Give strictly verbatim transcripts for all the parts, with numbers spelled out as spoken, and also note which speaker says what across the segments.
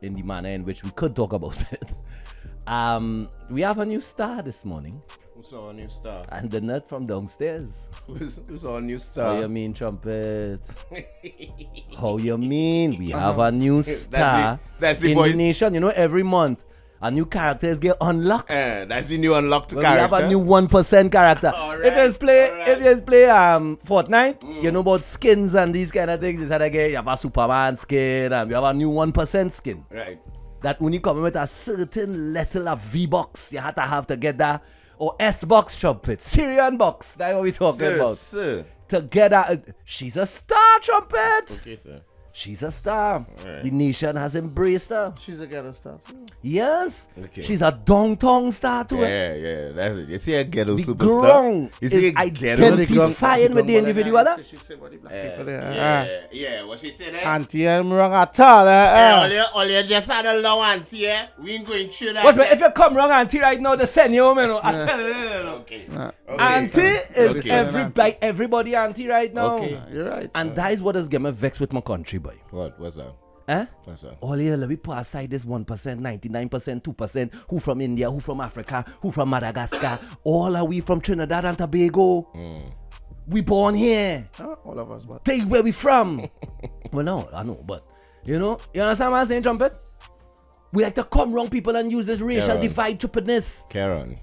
Speaker 1: in the manner in which we could talk about it. Um, we have a new star this morning.
Speaker 2: Who's our new star?
Speaker 1: And the nut from downstairs.
Speaker 2: Who's, who's our new star?
Speaker 1: How you mean, Trumpet? How you mean? We have a new star
Speaker 2: that's the, that's the
Speaker 1: in
Speaker 2: voice.
Speaker 1: the nation. You know, every month a new characters get unlocked.
Speaker 2: Uh, that's the new unlocked
Speaker 1: Well,
Speaker 2: character.
Speaker 1: we have a new one percent character.
Speaker 2: All
Speaker 1: if
Speaker 2: right,
Speaker 1: you play,
Speaker 2: all right.
Speaker 1: if you play um Fortnite, mm. you know about skins and these kind of things. You said again, you have a Superman skin, and we have a new one percent skin.
Speaker 2: Right.
Speaker 1: That when you come with a certain level of V-Box, you have to have to get that, or S-Box Trumpet, Syrian box, that's what we're talking
Speaker 2: Sir,
Speaker 1: about.
Speaker 2: sir.
Speaker 1: To get that, she's a star, Trumpet.
Speaker 2: Okay, sir.
Speaker 1: She's a star.
Speaker 2: Right.
Speaker 1: The nation has embraced her.
Speaker 3: She's a ghetto star.
Speaker 1: Yes.
Speaker 2: Okay.
Speaker 1: She's a downtown star too.
Speaker 2: Yeah, yeah, that's it. You see a ghetto
Speaker 1: The
Speaker 2: superstar?
Speaker 1: grung
Speaker 2: You see
Speaker 1: is
Speaker 2: a ghetto
Speaker 1: identifying with the individual. eh?
Speaker 3: She said what the
Speaker 2: Uh,
Speaker 3: black people there.
Speaker 2: yeah, yeah, what she said there?
Speaker 3: Auntie, I'm wrong at all.
Speaker 2: Hey, all
Speaker 3: eh,
Speaker 2: you, all you just had a low auntie, eh? We ain't going through that.
Speaker 1: What's my,
Speaker 2: yet.
Speaker 1: if you come wrong, Auntie, right now, they send you home, you know. I tell you, you know.
Speaker 2: Okay.
Speaker 3: eh.
Speaker 2: Okay.
Speaker 1: Auntie is
Speaker 2: Okay.
Speaker 1: every, by everybody Auntie right now.
Speaker 2: Okay.
Speaker 3: You're right.
Speaker 1: And that is what has got me vexed with my country, boy.
Speaker 2: What? What's that?
Speaker 1: Eh?
Speaker 2: What's that?
Speaker 1: All here, let me put aside this one percent, ninety-nine percent, two percent, who from India, who from Africa, who from Madagascar. All are we from Trinidad and Tobago. We born here.
Speaker 3: Huh? All of us, but
Speaker 1: Tell you where we from. Well, no, I know, but, you know, you understand what I'm saying, Trumpet? We like to come wrong people and use this racial
Speaker 2: Yeah.
Speaker 1: divide stupidness.
Speaker 2: Karen.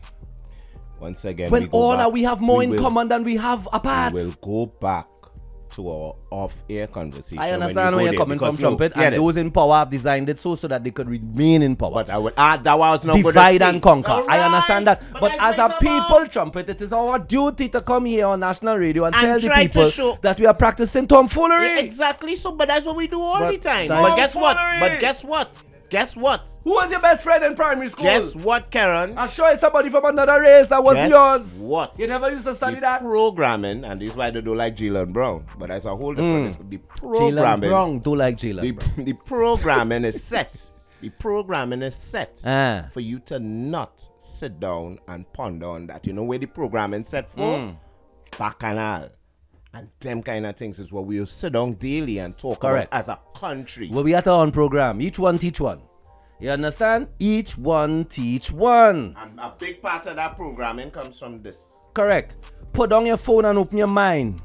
Speaker 2: Once again,
Speaker 1: When
Speaker 2: we go
Speaker 1: all
Speaker 2: back.
Speaker 1: are we have more
Speaker 2: we
Speaker 1: in
Speaker 2: will,
Speaker 1: common than we have apart.
Speaker 2: We will go back to our off-air conversation.
Speaker 1: I
Speaker 2: when
Speaker 1: understand
Speaker 2: we
Speaker 1: where
Speaker 2: go
Speaker 1: you're
Speaker 2: there,
Speaker 1: coming
Speaker 2: because
Speaker 1: from,
Speaker 2: no,
Speaker 1: Trumpet,
Speaker 2: yeah,
Speaker 1: and
Speaker 2: this-
Speaker 1: those in power have designed it so so that they could remain in power.
Speaker 2: But I would add that was not
Speaker 1: Divide and conquer.
Speaker 2: All
Speaker 1: I understand
Speaker 2: right,
Speaker 1: that. But,
Speaker 2: that's
Speaker 1: as a
Speaker 2: what it's
Speaker 1: people,
Speaker 2: about.
Speaker 1: Trumpet, it is our duty to come here on national radio and,
Speaker 2: And
Speaker 1: tell the
Speaker 2: try to
Speaker 1: people
Speaker 2: show-
Speaker 1: that we are practicing tomfoolery.
Speaker 2: Yeah, exactly. So, but that's what we do all
Speaker 3: But
Speaker 2: the time.
Speaker 3: that-
Speaker 2: But guess what?
Speaker 1: Tomfoolery.
Speaker 2: But guess what? Guess what?
Speaker 1: Who was your best friend in primary school?
Speaker 2: Guess what, Karen?
Speaker 1: I'm sure it's somebody from another race that was
Speaker 2: Guess
Speaker 1: yours.
Speaker 2: what?
Speaker 1: You never used to study
Speaker 2: the
Speaker 1: that?
Speaker 2: programming, and this is why they don't like Jalen Brown. But that's a whole different. The
Speaker 1: Jalen
Speaker 2: programming,
Speaker 1: Brown do like Jalen
Speaker 2: the,
Speaker 1: Brown.
Speaker 2: the programming is set. The programming is set
Speaker 1: Ah.
Speaker 2: for you to not sit down and ponder on that. You know where the programming set for?
Speaker 1: Mm.
Speaker 2: Bacchanal. And them kind of things is what we'll sit down daily and talk
Speaker 1: Correct.
Speaker 2: about as a country.
Speaker 1: Well, we at our own program. Each one teach one. You understand? Each one teach one.
Speaker 2: And a big part of that programming comes from this.
Speaker 1: Correct. Put down your phone and open your mind.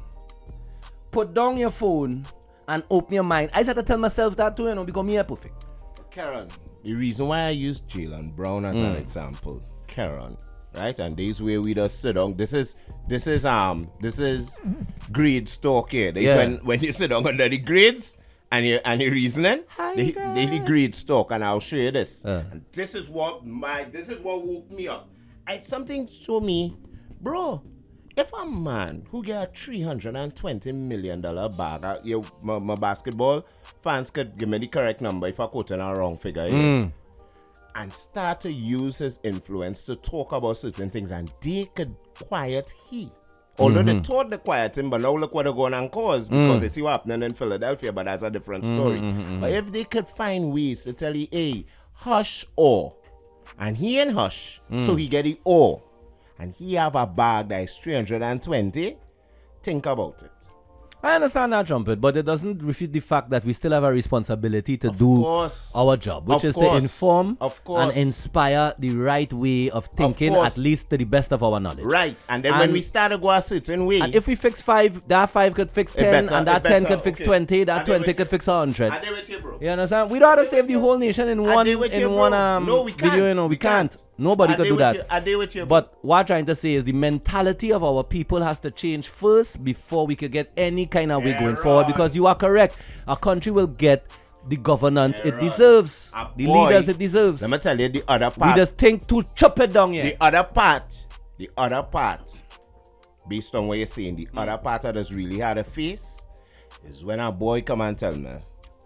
Speaker 1: Put down your phone and open your mind. I just had to tell myself that too, you know, because me are perfect.
Speaker 2: Karen, the reason why I use Jalen Brown as an example, Karen, right? And this way we just sit down. This is this is um this is grade stock here. This
Speaker 1: Yeah.
Speaker 2: when when you sit down under the grades and you and you reasoning,
Speaker 1: High
Speaker 2: they,
Speaker 1: grade.
Speaker 2: they the grade stock, and I'll show you this.
Speaker 1: Uh.
Speaker 2: And this is what my this is what woke me up. I something told me, bro. If a man who get a three hundred twenty million dollars bag, uh, you, my, my basketball fans could give me the correct number if I quote in a wrong figure, yeah, and start to use his influence to talk about certain things, and they could quiet he. Although they thought they quiet him, but now look what they're going on cause, because they see what happening in Philadelphia, but that's a different story. But if they could find ways to tell you, hey, hush or, and he ain't hush, so he get the or, and he have a bag that is three hundred twenty, think about it.
Speaker 1: I understand that, Trumpet, but it doesn't refute the fact that we still have a responsibility to do
Speaker 2: course.
Speaker 1: our job, which
Speaker 2: Of
Speaker 1: is
Speaker 2: course.
Speaker 1: to inform
Speaker 2: Of course.
Speaker 1: and inspire the right way of thinking,
Speaker 2: course.
Speaker 1: at least to the best of our knowledge.
Speaker 2: Right, and then
Speaker 1: And-
Speaker 2: when we start to go a certain way,
Speaker 1: And if we fix five, that five could fix
Speaker 2: It
Speaker 1: ten,
Speaker 2: better,
Speaker 1: and that
Speaker 2: it
Speaker 1: ten
Speaker 2: better,
Speaker 1: could fix
Speaker 2: okay.
Speaker 1: twenty,
Speaker 2: I
Speaker 1: that
Speaker 2: deal
Speaker 1: twenty
Speaker 2: with
Speaker 1: could
Speaker 2: you.
Speaker 1: fix a hundred.
Speaker 2: I deal with you, bro.
Speaker 1: You understand? We don't have to save the whole nation in
Speaker 2: I
Speaker 1: one
Speaker 2: deal with
Speaker 1: in
Speaker 2: you,
Speaker 1: one
Speaker 2: bro.
Speaker 1: um
Speaker 2: No, we
Speaker 1: video.
Speaker 2: can't.
Speaker 1: You know, we,
Speaker 2: We
Speaker 1: can't.
Speaker 2: can't.
Speaker 1: Nobody
Speaker 2: I
Speaker 1: could
Speaker 2: deal
Speaker 1: do
Speaker 2: with
Speaker 1: that.
Speaker 2: you. I deal with you, bro.
Speaker 1: But what I'm trying to say is the mentality of our people has to change first before we could get any kind of way
Speaker 2: Yeah,
Speaker 1: going forward.
Speaker 2: right.
Speaker 1: Because you are correct. Our country will get the governance
Speaker 2: Yeah,
Speaker 1: it
Speaker 2: right.
Speaker 1: deserves,
Speaker 2: Ah,
Speaker 1: the
Speaker 2: boy,
Speaker 1: leaders it deserves.
Speaker 2: Let me tell you the other
Speaker 1: We
Speaker 2: part.
Speaker 1: just think to chop it down here.
Speaker 2: The other part, the other part, based on what you're saying, the other part that has really had a face is when a boy come and tell me,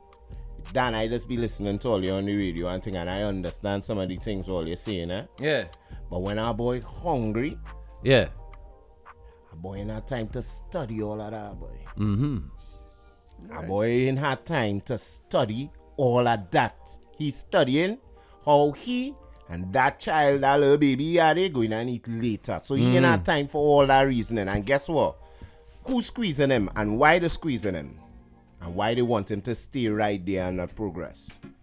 Speaker 2: Dan, I just be listening to all you on the radio and thing, and I understand some of the things all you're saying, eh?
Speaker 1: Yeah,
Speaker 2: But when a boy hungry,
Speaker 1: yeah.
Speaker 2: a boy ain't had time to study all of that, boy.
Speaker 1: Mm-hmm.
Speaker 2: A boy ain't had time to study all of that. He's studying how he and that child, that little baby, are they going and eat later. So he ain't had time for all that reasoning. And guess what? Who's squeezing him and why they squeezing him? And why they want him to stay right there and not progress?